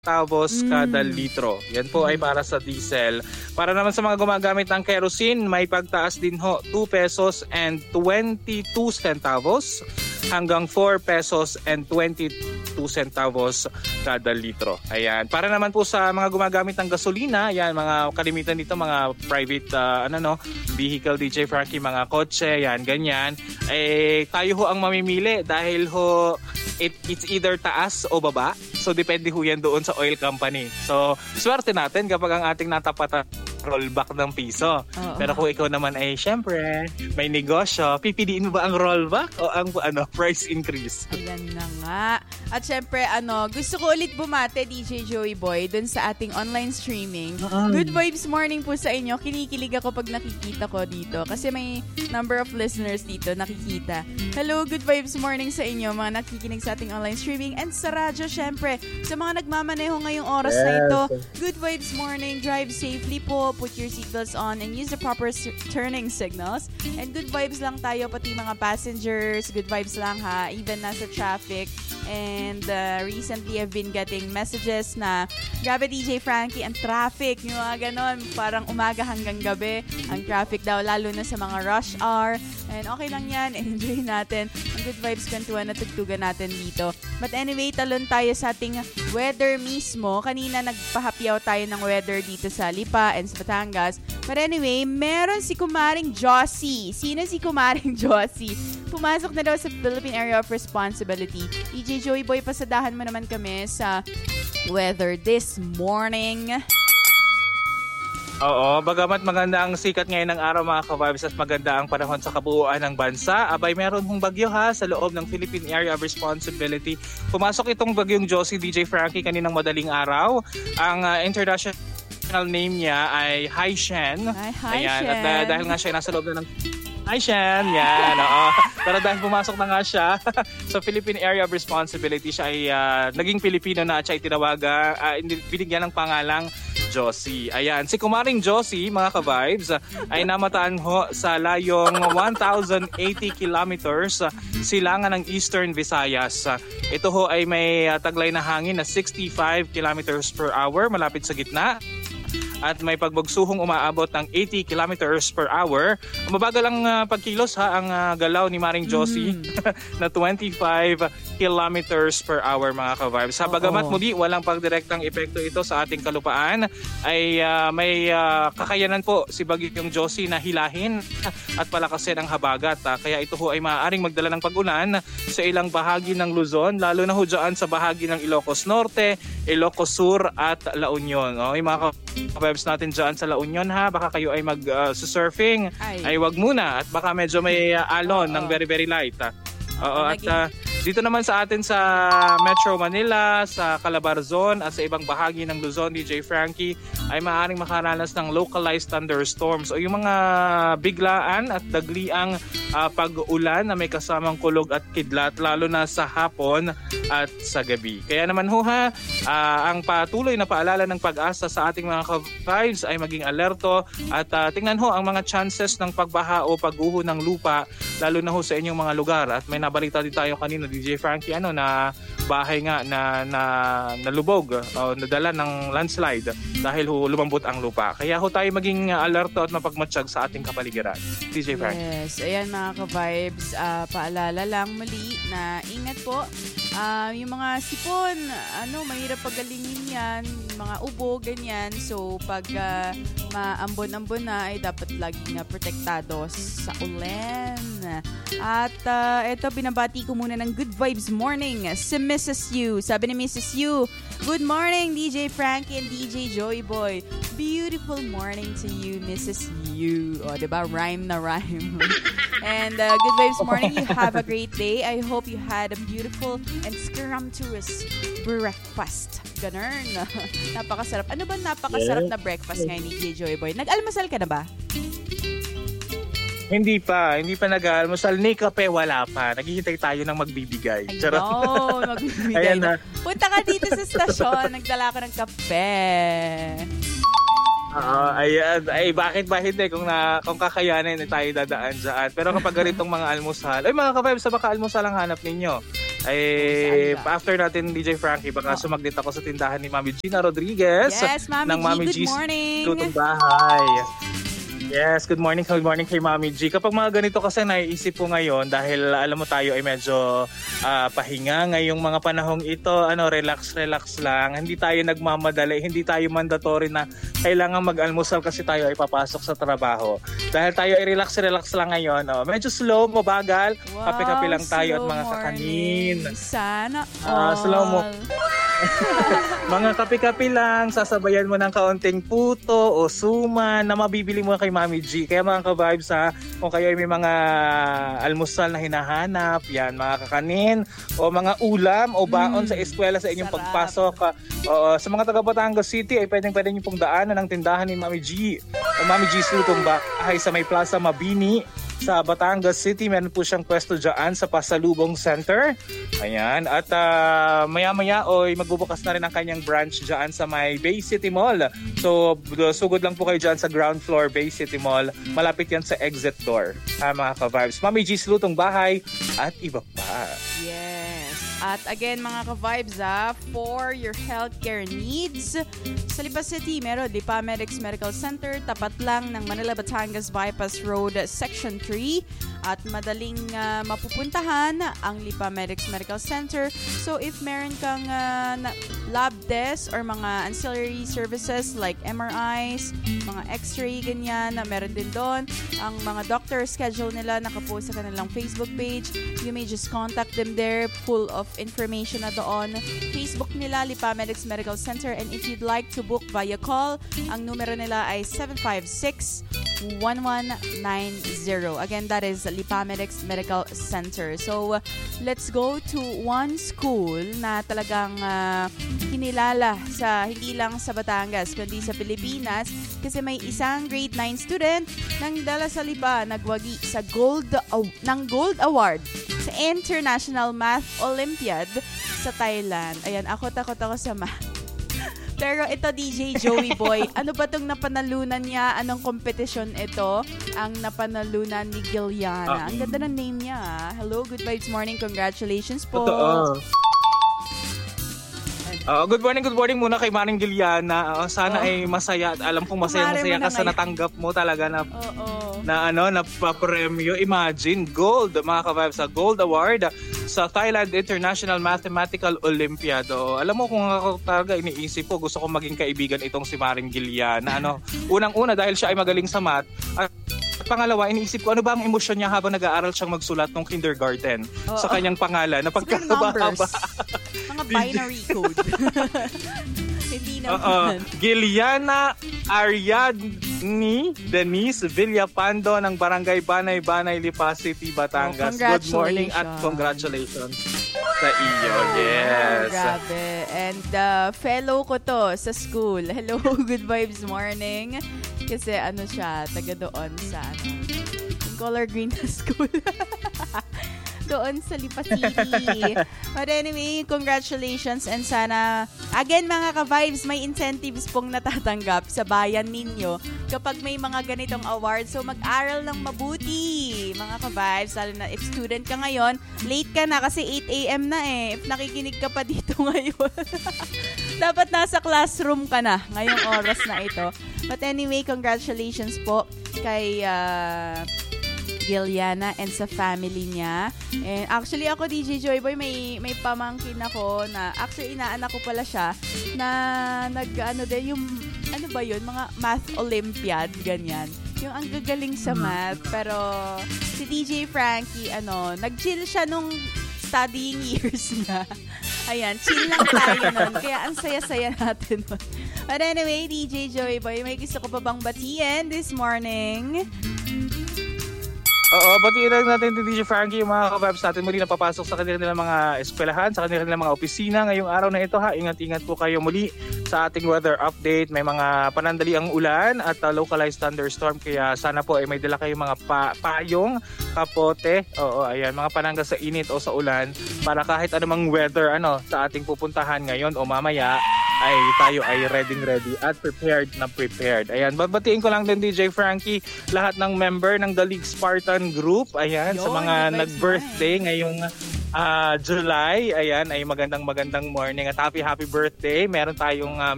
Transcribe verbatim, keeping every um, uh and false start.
centavos kada litro. Yan po ay para sa diesel. Para naman sa mga gumagamit ng kerosene, may pagtaas din ho two pesos and twenty-two centavos hanggang four pesos and twenty-two centavos kada litro. Ayan. Para naman po sa mga gumagamit ng gasolina, ayan, mga kalimitan dito, mga private uh, ano no, vehicle, D J Frankie, mga kotse, yan, ganyan. Eh, tayo ho ang mamimili dahil ho it, it's either taas o baba. So, depende ho yan doon sa oil company. So, swerte natin kapag ang ating natapatan rollback ng piso. Oo. Pero kung ikaw naman ay syempre may negosyo, pipiliin mo ba ang rollback o ang ano price increase? Ayan na nga. At syempre ano, gusto ko ulit bumate D J Joey Boy dun sa ating online streaming. Uh-huh. Good vibes morning po sa inyo. Kinikilig ako pag nakikita ko dito kasi may number of listeners dito nakikita. Hello, good vibes morning sa inyo mga nakikinig sa ating online streaming and sa radyo syempre. Sa mga nagmamaneho ngayong oras yes. na ito, good vibes morning, drive safely po. Put your seatbelts on and use the proper s- turning signals. And good vibes lang tayo, pati mga passengers. Good vibes lang ha, even nasa traffic. And uh, recently I've been getting messages na grabe D J Frankie, ang traffic. Yung mga ganon, parang umaga hanggang gabi. Ang traffic daw, lalo na sa mga rush hour. And okay lang yan, enjoy natin ang good vibes kwentuhan na tugtugan natin dito. But anyway, talon tayo sa ating weather mismo. Kanina nagpahapyaw tayo ng weather dito sa Lipa and sa Batangas. But anyway, meron si Kumaring Josie. Sino si Kumaring Josie? Pumasok na daw sa Philippine Area of Responsibility. D J Joey Boy, pasadahan mo naman kami sa weather this morning. Oo, bagamat maganda ang sikat ngayon ng araw mga ka-vibes at maganda ang panahon sa kabuuan ng bansa, abay meron hong bagyo ha sa loob ng Philippine Area of Responsibility. Pumasok itong bagyong Josie, D J Frankie, kaninang madaling araw. Ang uh, international name niya ay Haishen. Hi, Haishen. Ayan, at uh, dahil nga siya nasa loob na ng Hi, Shen. Yan. Oo. Pero dahil pumasok na nga siya sa Philippine Area of Responsibility, siya ay uh, naging Pilipino na at siya ay tinawaga, uh, binigyan ng pangalang Josie. Ayan. Si Kumaring Josie, mga ka-vibes, ay namataan ho sa layong one thousand eighty kilometers silangan ng Eastern Visayas. Ito ho ay may uh, taglay na hangin na sixty-five kilometers per hour malapit sa gitna. At may pagbagsuhong umaabot ng eighty kilometers per hour. Mabagal ang uh, pagkilos ha, ang uh, galaw ni Maring Josie mm. na twenty-five kilometers per hour mga ka-vibes. Sa bagamat muli walang pagdirektang epekto ito sa ating kalupaan, ay uh, may uh, kakayanan po si Bagyong Josie na hilahin at palakasin ang habagat. Uh, kaya ito ho ay maaaring magdala ng pag-ulan sa ilang bahagi ng Luzon, lalo na ho dyan sa bahagi ng Ilocos Norte, Ilocos Sur at La Union. Okay, mga ka-vibes natin dyan sa La Union ha, baka kayo ay mag-surfing, uh, ay. ay wag muna at baka medyo may uh, alon Uh-oh. ng very very light. Uh. Oo, at uh, dito naman sa atin sa Metro Manila, sa Calabarzon at sa ibang bahagi ng Luzon, D J Frankie, ay maaaring makaranas ng localized thunderstorms o yung mga biglaan at dagliang uh, pag-ulan na may kasamang kulog at kidlat lalo na sa hapon at sa gabi. Kaya naman ho ha, uh, ang patuloy na paalala ng pag-asa sa ating mga ka-vibes ay maging alerto at uh, tingnan ho ang mga chances ng pagbaha o pagguho ng lupa lalo na ho sa inyong mga lugar. At may nabalita din tayo kanina, D J Frankie, ano, na bahay nga na, na nalubog o nadala ng landslide dahil ho lumambot ang lupa. Kaya ho tayo maging alerto at mapagmatsyag sa ating kapaligiran. D J Frankie. Yes, ayan mga ka-vibes, uh, paalala lang muli na ingat po. Uh, yung mga sipon, ano, mahirap pagalingin yan, mga ubo, ganyan. So, pag uh, maambon-ambon na, ay dapat laging uh, protektado sa ulan. At uh, ito, binabati ko muna ng good vibes morning si Missus Yu. Sabi ni Missus Yu, good morning D J Frankie and D J Joey Boy. Beautiful morning to you, Missus Yu. O, diba? Rhyme na rhyme. And uh, good vibes morning. You have a great day. I hope you had a beautiful and scrumptious breakfast. Ganun. Napakasarap. Ano ba napakasarap yeah. na breakfast ngayon ni D J Joey Boy? Nag-almasal ka na ba? Hindi pa. Hindi pa nag-almusal. Ni kape, wala pa. Naghihintay tayo ng magbibigay. Ay, no. Magbibigay na. Punta ka dito sa stasyon. Nagdala ka ng kape. Uh, ayan. Ay, bakit ba hindi? Kung, na, kung kakayanin, tayo dadaan dyan. Pero kapag ganitong mga almusal, ay mga ka-vibes, baka almusal ang hanap ninyo. Ay, after natin D J Frankie, baka oh. sumaglit ako sa tindahan ni Mami Gina Rodriguez. Yes, Mami ng G, Mami good G's morning. Lutong Bahay. Yes, good morning, good morning kay Mami G. Kapag mga ganito kasi naiisip ko ngayon dahil alam mo tayo ay medyo uh, pahinga ngayong mga panahong ito, ano, relax, relax lang. Hindi tayo nagmamadali, hindi tayo mandatory na kailangan mag-almusal kasi tayo ay papasok sa trabaho. Dahil tayo ay relax, relax lang ngayon. Oh. Medyo slow, mabagal, wow, kape-kape lang tayo at mga kakanin. Sana all. Uh, slow mo. Mga kape-kape lang, sasabayan mo ng kaunting puto o suman na mabibili mo kay Mami G. Kaya mga ka-vibes ha, kung kayo ay may mga almusal na hinahanap, yan, mga kakanin o mga ulam o baon mm, sa eskwela sa inyong sarap. Pagpasok. Uh, sa mga taga Batangas City ay pwedeng pwedeng yung pong daanan ng tindahan ni Mami G. O Mami G's Lutong Bahay sa may Plaza Mabini sa Batangas City. Meron po siyang pwesto dyan sa Pasalubong Center. Ayan. At uh, maya-maya oy magbubukas na rin ang kanyang branch dyan sa may Bay City Mall. So, sugod lang po kayo dyan sa ground floor Bay City Mall. Malapit yan sa exit door. Ha, mga ka-vibes. Mami G's Lutong Bahay at iba pa. Yes. At again, mga ka-vibes ha, for your healthcare needs, sa Lipa City, meron Lipa Medics Medical Center, tapat lang ng Manila Batangas Bypass Road, Section three. At madaling uh, mapupuntahan ang Lipa Medics Medical Center. So if meron kang uh, lab test or mga ancillary services like M R Is, mga x-ray, ganyan, meron din doon. Ang mga doctor schedule nila nakapost sa kanilang Facebook page. You may just contact them there, full of information na doon. Facebook nila, Lipa Medics Medical Center. And if you'd like to book via call, ang numero nila ay seven five six, one one nine zero. Again, that is Lipa Medics Medical Center. So, uh, let's go to one school na talagang uh, kinilala sa hindi lang sa Batangas, kundi sa Pilipinas kasi may isang grade nine student nang dala sa Lipa nagwagi sa Gold uh, ng Gold Award sa International Math Olympiad sa Thailand. Ayan, ako takot ako sa math. Pero ito, D J Joey Boy, ano ba itong napanalunan niya? Anong kompetisyon ito? Ang napanalunan ni Giliana. Uh, Ang ganda ng name niya. Hello, good vibes morning. Congratulations po. Totoo. Uh, good morning, good morning muna kay Maring Giliana. Uh, sana oh. ay masaya at alam kong masaya-masaya ka sa natanggap mo talaga na, oh, oh. na ano, na pa-premyo. Imagine, gold, mga ka-vibes, sa Gold Award sa Thailand International Mathematical Olympiad. Oh, alam mo kung ako talaga iniisip ko, gusto ko maging kaibigan itong si Maring Giliana. Ano, unang-una dahil siya ay magaling sa math. At pangalawa, iniisip ko ano ba ang emosyon niya habang nag-aaral siyang magsulat ng kindergarten oh, sa kanyang pangalan na pagkakaba-haba. Mga binary code. Hindi naman. Uh, Giliana Ariadne Denise Villapando ng Barangay Banay-Banay, Lipa City, Batangas. Oh, good morning at congratulations sa iyo. Yes. Oh, grabe. And uh, fellow ko to sa school. Hello, good vibes morning. Kasi ano siya, taga doon sa ano, color green na school. Doon sa Lipa City. But anyway, congratulations and sana, again mga ka-vibes, may incentives pong natatanggap sa bayan ninyo kapag may mga ganitong awards. So mag-aral ng mabuti, mga ka-vibes, lalo na if student ka ngayon, late ka na kasi eight a.m. na eh. If nakikinig ka pa dito ngayon, dapat nasa classroom ka na ngayong oras na ito. But anyway, congratulations po kay uh, Giliana and sa family niya. And actually ako, D J Joy Boy, may may pamangkin ako na actually inaanak ko pala siya na nag ano din yung ano ba yun, mga math olympiad ganyan. Yung ang gagaling sa math, pero si D J Frankie ano, nag-chill siya nung studying years niya. Ayan, chill lang tayo nun. Kaya ang saya-saya natin nun. But anyway, D J Joy Boy, may gusto ko pa bang batiin this morning? Oo, batiin lang natin din D J Frankie, yung mga ka-vibes natin muli na papasok sa kanilang mga eskwelahan, sa kanilang mga opisina ngayong araw na ito ha. Ingat-ingat po kayo muli sa ating weather update. May mga panandali ang ulan at uh, localized thunderstorm, kaya sana po ay may dala kayong mga pa- payong, kapote, oo, ayan, mga panangga sa init o sa ulan para kahit anumang weather ano sa ating pupuntahan ngayon o mamaya ay tayo ay ready ready at prepared na prepared. Ayan, babatiin ko lang din D J Frankie lahat ng member ng The League Spartan Group. Ayan, Yo, sa mga nag-birthday ngayong uh, July. Ayan, ay magandang magandang morning at happy happy birthday. Meron tayong uh,